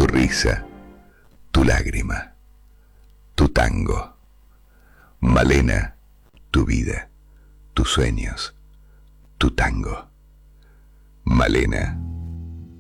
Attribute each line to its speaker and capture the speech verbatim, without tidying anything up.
Speaker 1: tu risa, tu lágrima, tu tango. Malena, tu vida, tus sueños, tu tango. Malena,